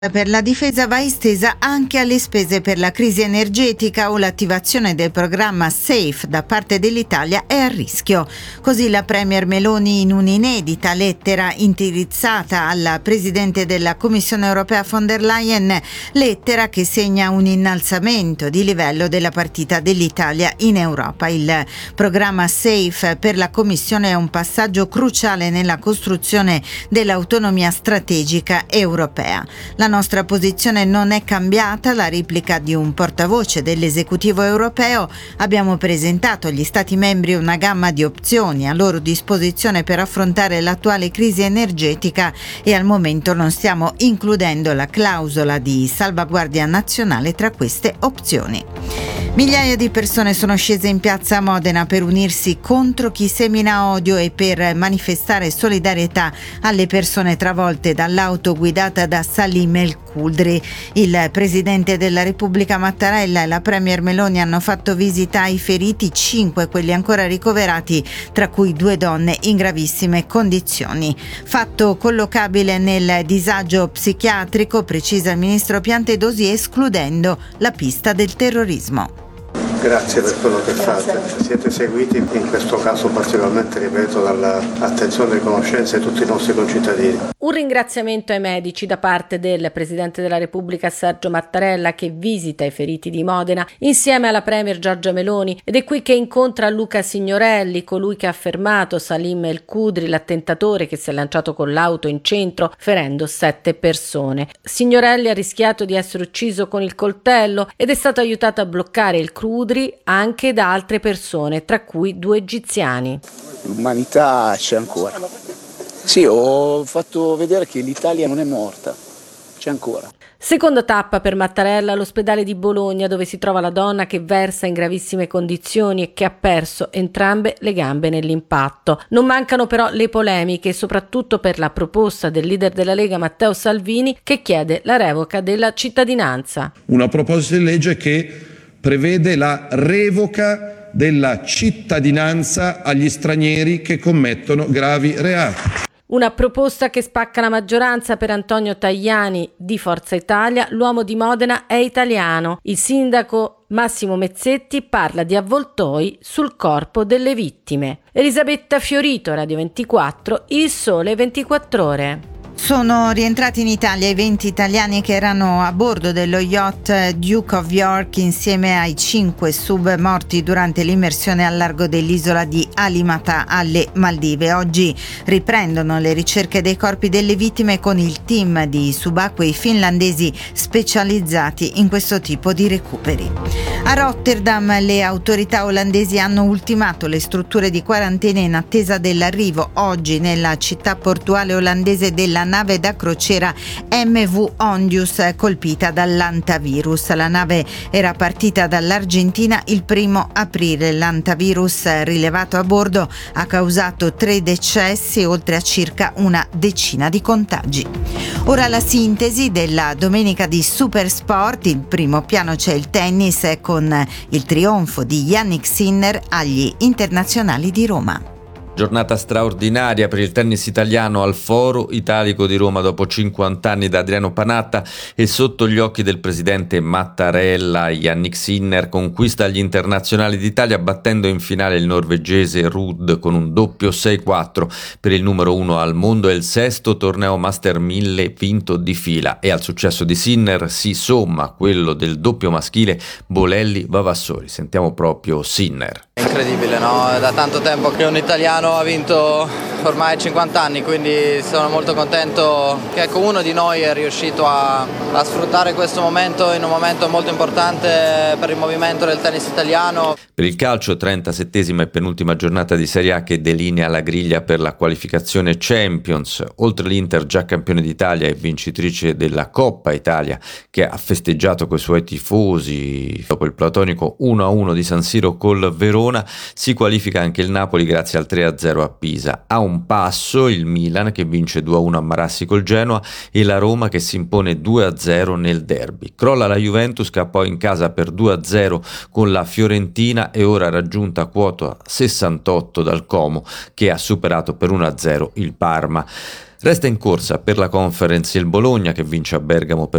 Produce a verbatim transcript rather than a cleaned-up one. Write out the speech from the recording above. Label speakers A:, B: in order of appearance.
A: Per la difesa va estesa anche alle spese per la crisi energetica o l'attivazione del programma SAFE da parte dell'Italia è a rischio. Così la Premier Meloni in un'inedita lettera indirizzata alla Presidente della Commissione Europea von der Leyen, lettera che segna un innalzamento di livello della partita dell'Italia in Europa. Il programma SAFE per la Commissione è un passaggio cruciale nella costruzione dell'autonomia strategica europea. La La nostra posizione non è cambiata, la replica di un portavoce dell'esecutivo europeo. Abbiamo presentato agli Stati membri una gamma di opzioni a loro disposizione per affrontare l'attuale crisi energetica e al momento non stiamo includendo la clausola di salvaguardia nazionale tra queste opzioni. Migliaia di persone sono scese in piazza a Modena per unirsi contro chi semina odio e per manifestare solidarietà alle persone travolte dall'auto guidata da Salim El-Kudri. Il Presidente della Repubblica Mattarella e la Premier Meloni hanno fatto visita ai feriti, cinque quelli ancora ricoverati, tra cui due donne in gravissime condizioni. Fatto collocabile nel disagio psichiatrico, precisa il ministro Piantedosi, escludendo la pista del terrorismo.
B: Grazie per quello che fate. Siete seguiti in questo caso particolarmente, ripeto, dall'attenzione e conoscenza di tutti i nostri concittadini.
C: Un ringraziamento ai medici da parte del Presidente della Repubblica Sergio Mattarella, che visita i feriti di Modena insieme alla Premier Giorgia Meloni, ed è qui che incontra Luca Signorelli, colui che ha fermato Salim El-Kudri, l'attentatore che si è lanciato con l'auto in centro ferendo sette persone. Signorelli ha rischiato di essere ucciso con il coltello ed è stato aiutato a bloccare il Kudri anche da altre persone, tra cui due egiziani.
D: L'umanità c'è ancora. Sì, ho fatto vedere che l'Italia non è morta, c'è ancora.
C: Seconda tappa per Mattarella all'ospedale di Bologna, dove si trova la donna che versa in gravissime condizioni e che ha perso entrambe le gambe nell'impatto. Non mancano però le polemiche, soprattutto per la proposta del leader della Lega Matteo Salvini, che chiede la revoca della cittadinanza.
E: Una proposta di legge che prevede la revoca della cittadinanza agli stranieri che commettono gravi reati.
C: Una proposta che spacca la maggioranza. Per Antonio Tajani di Forza Italia, l'uomo di Modena è italiano. Il sindaco Massimo Mezzetti parla di avvoltoi sul corpo delle vittime. Elisabetta Fiorito, Radio ventiquattro, Il Sole ventiquattro Ore.
A: Sono rientrati in Italia i venti italiani che erano a bordo dello yacht Duke of York insieme ai cinque sub morti durante l'immersione al largo dell'isola di Alimata alle Maldive. Oggi riprendono le ricerche dei corpi delle vittime con il team di subacquei finlandesi specializzati in questo tipo di recuperi. A Rotterdam le autorità olandesi hanno ultimato le strutture di quarantena in attesa dell'arrivo oggi nella città portuale olandese della nave da crociera M V Ondius colpita dall'antavirus. La nave era partita dall'Argentina il primo aprile. L'antavirus rilevato a bordo ha causato tre decessi oltre a circa una decina di contagi. Ora la sintesi della domenica di Supersport. In primo piano c'è il tennis con il trionfo di Jannik Sinner agli internazionali di Roma.
F: Giornata straordinaria per il tennis italiano al Foro Italico di Roma dopo cinquanta anni da Adriano Panatta e sotto gli occhi del presidente Mattarella. Jannik Sinner conquista gli internazionali d'Italia battendo in finale il norvegese Ruud con un doppio sei quattro per il numero uno al mondo. È il sesto torneo Master mille vinto di fila e al successo di Sinner si somma quello del doppio maschile Bolelli-Vavassori. Sentiamo proprio Sinner.
G: È incredibile, no? È da tanto tempo che un italiano ha vinto ormai cinquanta anni, quindi sono molto contento che ecco, uno di noi è riuscito a, a sfruttare questo momento in un momento molto importante per il movimento del tennis italiano.
F: Per il calcio, trentasettesima e penultima giornata di Serie A che delinea la griglia per la qualificazione Champions. Oltre l'Inter, già campione d'Italia e vincitrice della Coppa Italia, che ha festeggiato coi suoi tifosi dopo il platonico uno a uno di San Siro col Verona, si qualifica anche il Napoli grazie al tre a zero a Pisa. A un passo il Milan che vince due a uno a Marassi col Genoa e la Roma che si impone due a zero nel derby. Crolla la Juventus che ha poi in casa per due a zero con la Fiorentina e ora raggiunta quota sessantotto dal Como che ha superato per uno a zero il Parma. Resta in corsa per la Conference il Bologna, che vince a Bergamo per